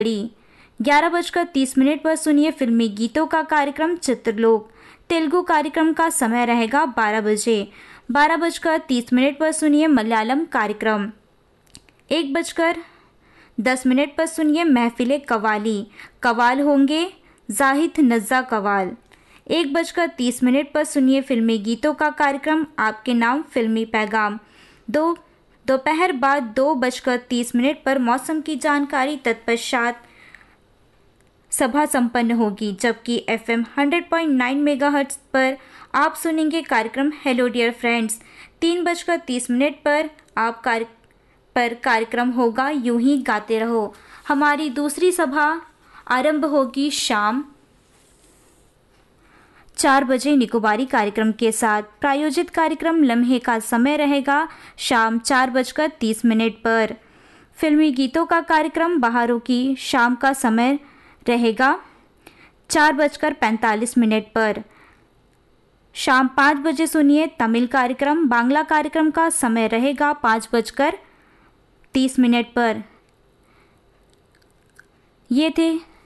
घड़ी। 11:30 पर सुनिए फिल्मी गीतों का कार्यक्रम चित्रलोक। तेलुगु कार्यक्रम का समय रहेगा 12 बजे। 12:30 पर सुनिए मलयालम कार्यक्रम। 1:10 पर सुनिए महफिले कवाली। कवाल होंगे जाहिद नज़्ज़ा कवाल। 1:30 पर सुनिए फिल्मी गीतों का कार्यक्रम आपके नाम फिल्मी पैगाम। दोपहर बाद 2:30 पर मौसम की जानकारी। तत्पश्चात सभा संपन्न होगी, जबकि FM 100.9 मेगाहर्ट्ज पर आप सुनेंगे कार्यक्रम हेलो डियर फ्रेंड्स। 3:30 पर कार्यक्रम होगा यूं ही गाते रहो। हमारी दूसरी सभा आरंभ होगी शाम 4 बजे निकोबारी कार्यक्रम के साथ। प्रायोजित कार्यक्रम लम्हे का समय रहेगा शाम 4:30 पर। फिल्मी गीतों का कार्यक्रम बहारों की शाम का समय रहेगा 4:45 पर। शाम 5 बजे सुनिए तमिल कार्यक्रम। बांग्ला कार्यक्रम का समय रहेगा 5:30 पर। ये थे